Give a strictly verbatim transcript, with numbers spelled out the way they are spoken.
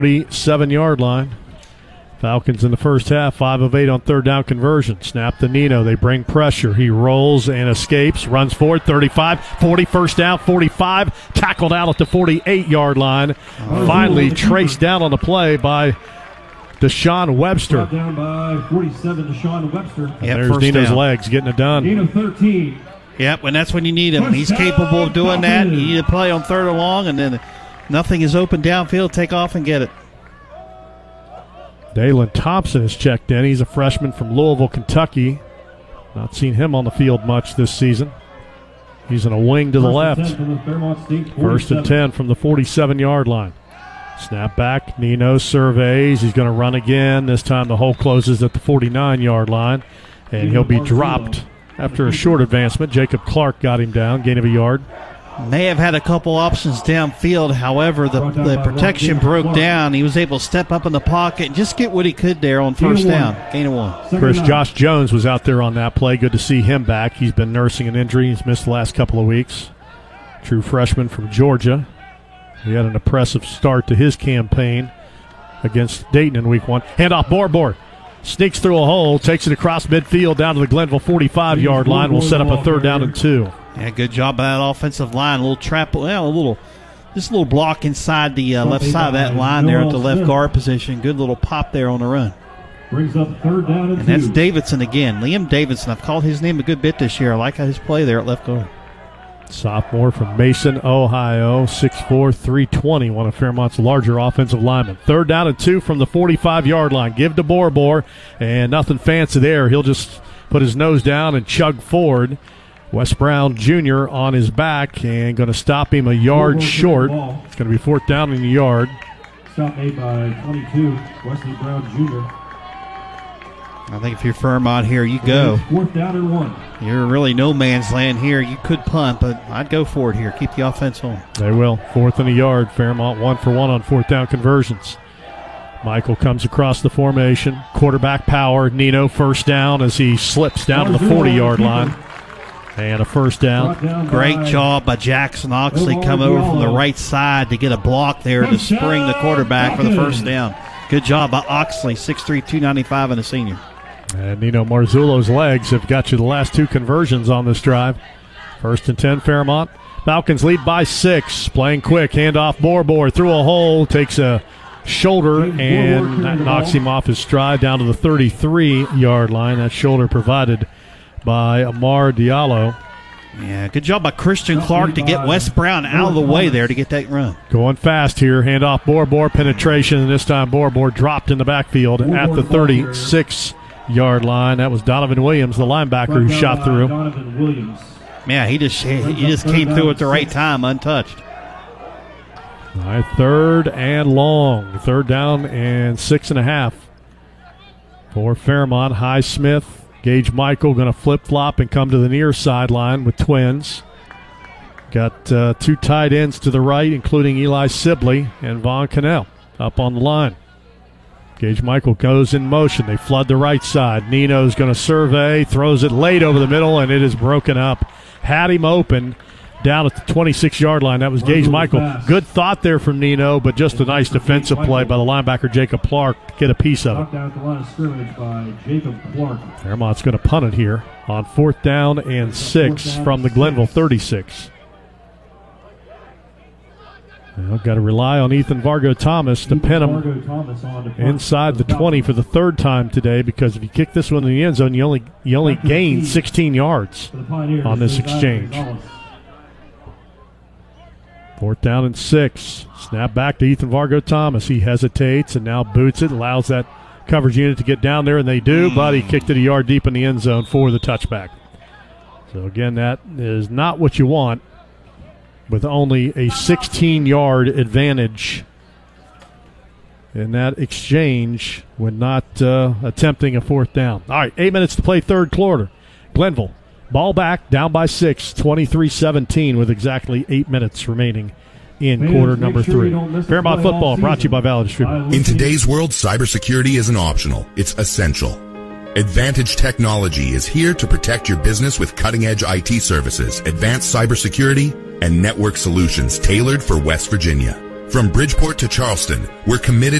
forty-seven-yard line. Falcons in the first half, five of eight on third down conversion. Snap to Nino. They bring pressure. He rolls and escapes, runs forward, thirty-five, forty, first down, forty-five, tackled out at the forty-eight-yard line. Oh. Finally traced down on the play by Deshaun Webster. Brought down by forty-seven, Deshaun Webster. Yep, there's Nino's down. Legs getting it done. Nino thirteen. Yep, and that's when you need him. He's capable of doing that. You need to play on third and long, and then nothing is open downfield. Take off and get it. Dalen Thompson is checked in. He's a freshman from Louisville, Kentucky. Not seen him on the field much this season. He's in a wing to the left. First and ten from the forty-seven-yard line. Snap back. Nino surveys. He's going to run again. This time the hole closes at the forty-nine-yard line, and he'll be dropped after a short advancement. Jacob Clark got him down, gain of a yard. May have had a couple options downfield. However, the, the protection broke down. He was able to step up in the pocket and just get what he could there on first down. Gain of one. Chris Josh Jones was out there on that play. Good to see him back. He's been nursing an injury. He's missed the last couple of weeks. True freshman from Georgia. He had an impressive start to his campaign against Dayton in week one. Handoff, Borbor. Sneaks through a hole, takes it across midfield down to the Glenville forty-five-yard line. We'll set up a third down and two. Yeah, good job by that offensive line. A little trap, well, a little, just a little block inside the uh, left side of that line there at the left guard position. Good little pop there on the run. Brings up third down and, and that's Davidson again. Liam Davidson. I've called his name a good bit this year. I like his play there at left guard. Sophomore from Mason, Ohio, six four, three twenty, one of Fairmont's larger offensive linemen. Third down and two from the forty-five-yard line. Give to Borbor, and nothing fancy there. He'll just put his nose down and chug forward. Wes Brown Junior on his back and going to stop him a yard short. It's going to be fourth down in the yard. Stop made by twenty-two, Wesley Brown Junior I think if you're Fairmont here, you go. Fourth down and one. You're really no man's land here. You could punt, but I'd go for it here. Keep the offense on. They will. Fourth and a yard. Fairmont one for one on fourth down conversions. Michael comes across the formation. Quarterback power. Nino first down as he slips down to the forty-yard line. And a first down. Great job by Jackson Oxley. Come over from the right side to get a block there to spring the quarterback for the first down. Good job by Oxley, six three, two ninety-five, and a senior. And Nino Marzullo's legs have got you the last two conversions on this drive. First and ten, Fairmont. Falcons lead by six. Playing quick. Handoff, Borbor through a hole. Takes a shoulder, and that knocks him off his stride down to the thirty-three-yard line. That shoulder provided by Amar Diallo. Yeah, good job by Christian Clark to get Wes Brown out of the way there to get that run. Going fast here. Handoff, Borbor, penetration, and this time Borbor dropped in the backfield at the thirty-six-yard line. That was Donovan Williams, the linebacker, who shot through. Donovan Williams. Yeah, he just he just came through at the right time, untouched. All right, third and long. Third down and six and a half for Fairmont. Highsmith. Gage Michael going to flip-flop and come to the near sideline with twins. Got uh, two tight ends to the right, including Eli Sibley and Vaughn Cannell up on the line. Gage Michael goes in motion. They flood the right side. Nino's going to survey, throws it late over the middle, and it is broken up. Had him open down at the twenty-six-yard line. That was Gage Michael. Good thought there from Nino, but just a nice defensive play by the linebacker Jacob Clark to get a piece of it. Down at the line of scrimmage by Jacob Clark. Fairmont's going to punt it here on fourth down and six from the Glenville thirty-six. Well, got to rely on Ethan Vargo Thomas to pin him inside the twenty for the third time today, because if you kick this one in the end zone, you only you only gain sixteen yards on this exchange. Fourth down and six. Snap back to Ethan Vargo Thomas. He hesitates and now boots it, allows that coverage unit to get down there, and they do, but he kicked it a yard deep in the end zone for the touchback. So, again, that is not what you want with only a sixteen-yard advantage in that exchange when not uh, attempting a fourth down. All right, eight minutes to play third quarter. Glenville. Ball back, down by six, twenty-three seventeen with exactly eight minutes remaining in Fans, quarter number sure three. Fairmont football brought to you by Valley Distributing. In today's world, cybersecurity isn't optional. It's essential. Advantage Technology is here to protect your business with cutting-edge I T services, advanced cybersecurity, and network solutions tailored for West Virginia. From Bridgeport to Charleston, we're committed